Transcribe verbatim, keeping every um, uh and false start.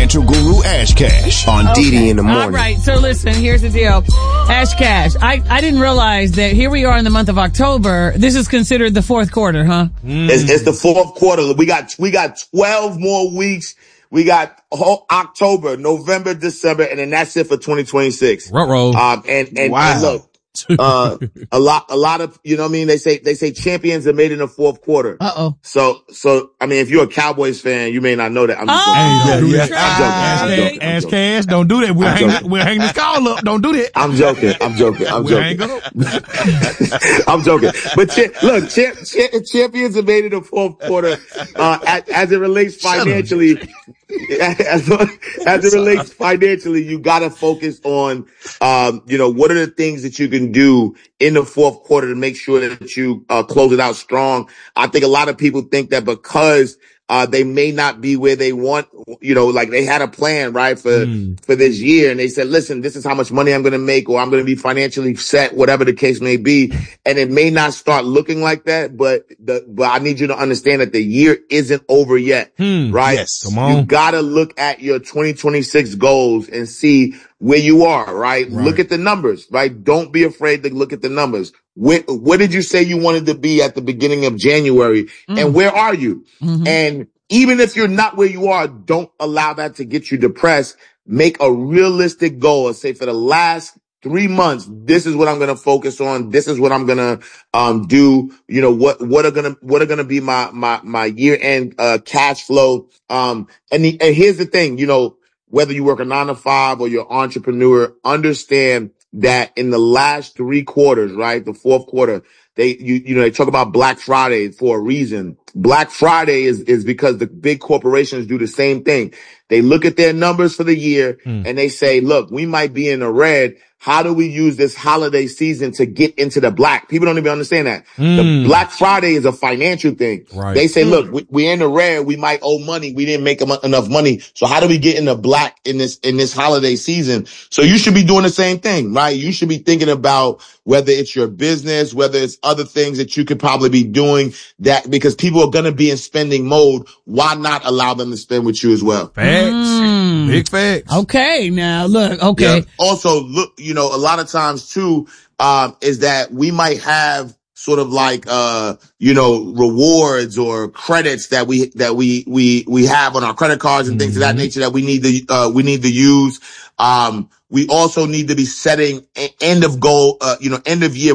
financial guru Ash Cash on okay. D D in the morning. All right. So listen, here's the deal. Ash Cash, I, I didn't realize that here we are in the month of October. This is considered the fourth quarter, huh? Mm. It's, it's the fourth quarter. We got, we got twelve more weeks. We got whole October, November, December, and then that's it for twenty twenty-six. Ruh-roh. Um, and, and, wow. and look, uh, a lot, a lot of, you know what I mean? They say, they say champions are made in the fourth quarter. Uh-oh. So, so, I mean, if you're a Cowboys fan, you may not know that. I'm just oh, joking. Hey, yeah, yeah. I'm joking. I'm Ash, joking. Ash Cash, don't do that. We'll I'm hang, joking. we'll hang this call up. Don't do that. I'm joking. I'm joking. I'm we'll joking. Hang up. I'm joking. But cha- look, cha- cha- champions are made in the fourth quarter, uh, as, as it relates financially. As, as it relates financially, you gotta focus on, um, you know, what are the things that you can do in the fourth quarter to make sure that you, uh, close it out strong. I think a lot of people think that because, uh, they may not be where they want, you know, like they had a plan, right, for, mm. for this year. And they said, listen, this is how much money I'm going to make, or I'm going to be financially set, whatever the case may be. And it may not start looking like that, but the, but I need you to understand that the year isn't over yet, mm. right? Yes, come on. You gotta look at your twenty twenty-six goals and see where you are, right? right? Look at the numbers, right? Don't be afraid to look at the numbers. What, what did you say you wanted to be at the beginning of January? Mm. And where are you? Mm-hmm. And even if you're not where you are, don't allow that to get you depressed. Make a realistic goal and say, for the last three months, this is what I'm going to focus on. This is what I'm going to, um, do. You know, what, what are going to, what are going to be my, my, my year end, uh, cash flow. Um, and the, and here's the thing, you know, whether you work a nine to five or you're an entrepreneur, understand that in the last three quarters, right? The fourth quarter, they, you, you know, they talk about Black Friday for a reason. Black Friday is, is because the big corporations do the same thing. They look at their numbers for the year mm. and they say, look, we might be in the red. How do we use this holiday season to get into the black? People don't even understand that. Mm. The Black Friday is a financial thing. Right. They say, look, we, we're in the red. We might owe money. We didn't make enough money. So how do we get in the black in this, in this holiday season? So you should be doing the same thing, right? You should be thinking about whether it's your business, whether it's other things that you could probably be doing that, because people are going to be in spending mode. Why not allow them to spend with you as well? Facts. Mm. Big facts. Okay. Now look, okay. Yeah. Also look, you know, a lot of times too, um, is that we might have sort of like, uh, you know, rewards or credits that we, that we, we, we have on our credit cards and things mm-hmm. of that nature that we need to, uh, we need to use. Um, we also need to be setting end of goal, uh, you know, end of year